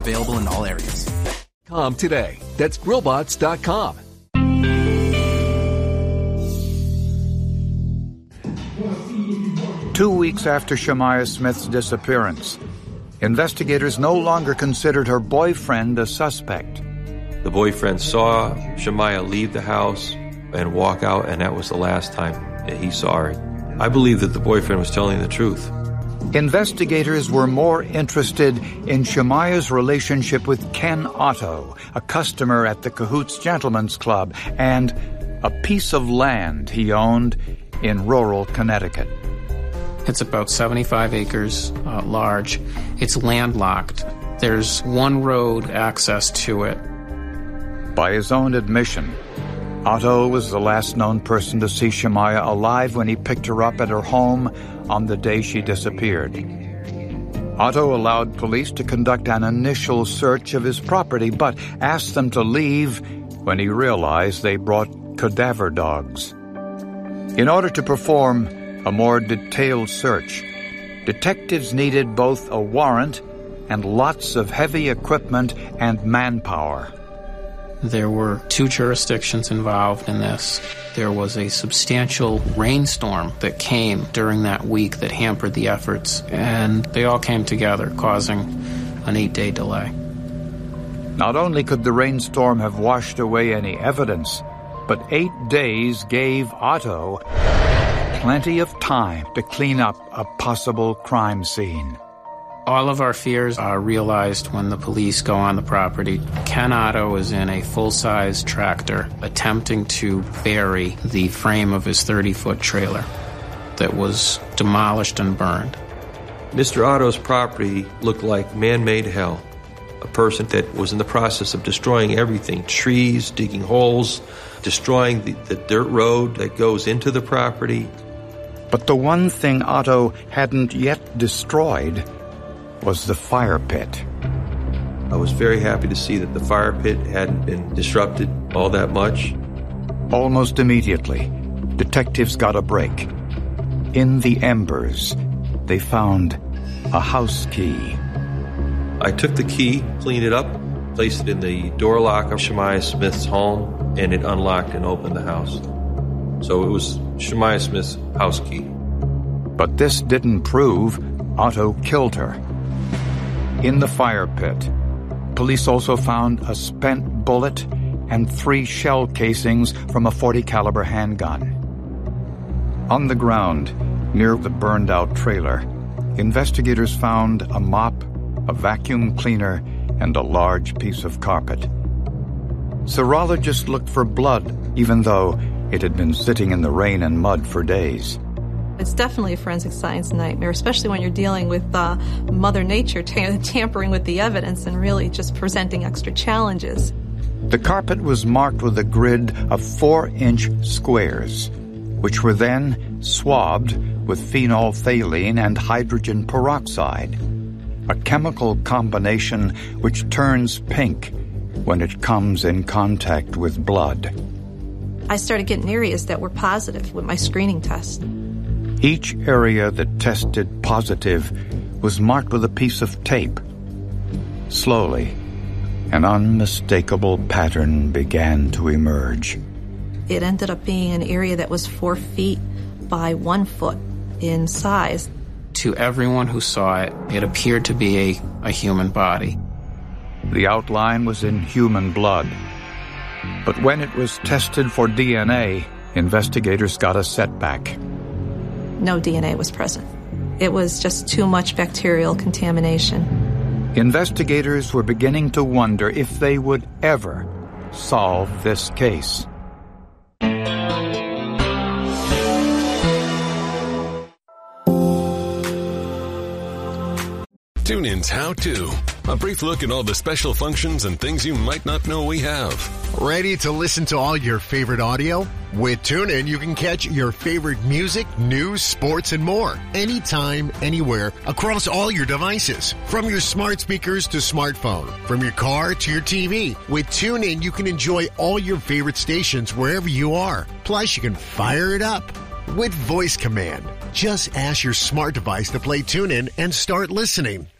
Available in all areas. Today. That's Grillbots.com. Two weeks after Shemaiah Smith's disappearance, investigators no longer considered her boyfriend a suspect. The boyfriend saw Shemaiah leave the house and walk out, and that was the last time that he saw her. I believe that the boyfriend was telling the truth. Investigators were more interested in Shemaiah's relationship with Ken Otto, a customer at the Cahoots Gentlemen's Club, and a piece of land he owned in rural Connecticut. It's about 75 acres large. It's landlocked. There's one road access to it. By his own admission, Otto was the last known person to see Shemaiah alive when he picked her up at her home on the day she disappeared. Otto allowed police to conduct an initial search of his property, but asked them to leave when he realized they brought cadaver dogs. In order to perform a more detailed search, detectives needed both a warrant and lots of heavy equipment and manpower. There were 2 jurisdictions involved in this. There was a substantial rainstorm that came during that week that hampered the efforts, and they all came together, causing an 8-day delay. Not only could the rainstorm have washed away any evidence, but 8 days gave Otto plenty of time to clean up a possible crime scene. All of our fears are realized when the police go on the property. Ken Otto is in a full-size tractor attempting to bury the frame of his 30-foot trailer that was demolished and burned. Mr. Otto's property looked like man-made hell. A person that was in the process of destroying everything, trees, digging holes, destroying the dirt road that goes into the property. But the one thing Otto hadn't yet destroyed was the fire pit. I was very happy to see that the fire pit hadn't been disrupted all that much. Almost immediately, detectives got a break. In the embers, they found a house key. I took the key, cleaned it up, placed it in the door lock of Shemaiah Smith's home, and it unlocked and opened the house. So it was Shemaiah Smith's house key. But this didn't prove Otto killed her. In the fire pit, police also found a spent bullet and 3 shell casings from a .40 caliber handgun. On the ground, near the burned-out trailer, investigators found a mop, a vacuum cleaner, and a large piece of carpet. Serologists looked for blood, even though it had been sitting in the rain and mud for days. It's definitely a forensic science nightmare, especially when you're dealing with Mother Nature tampering with the evidence and really just presenting extra challenges. The carpet was marked with a grid of 4-inch squares, which were then swabbed with phenolphthalein and hydrogen peroxide, a chemical combination which turns pink when it comes in contact with blood. I started getting areas that were positive with my screening test. Each area that tested positive was marked with a piece of tape. Slowly, an unmistakable pattern began to emerge. It ended up being an area that was 4 feet by 1 foot in size. To everyone who saw it, it appeared to be a human body. The outline was in human blood. But when it was tested for DNA, investigators got a setback. No DNA was present. It was just too much bacterial contamination. Investigators were beginning to wonder if they would ever solve this case. TuneIn's How To. A brief look at all the special functions and things you might not know we have. Ready to listen to all your favorite audio? With TuneIn, you can catch your favorite music, news, sports, and more. Anytime, anywhere, across all your devices. From your smart speakers to smartphone. From your car to your TV. With TuneIn, you can enjoy all your favorite stations wherever you are. Plus, you can fire it up with voice command. Just ask your smart device to play TuneIn and start listening.